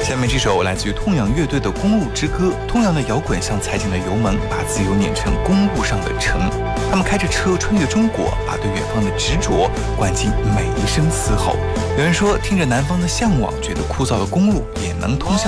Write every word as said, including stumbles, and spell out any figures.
下面这首来自于痛仰乐队的《公路之歌》。痛仰的摇滚像踩紧了油门，把自由碾成公路上的尘。他们开着车穿越中国，把对远方的执着灌进每一声嘶吼。有人说，听着南方的向往，觉得枯燥的公路也能通向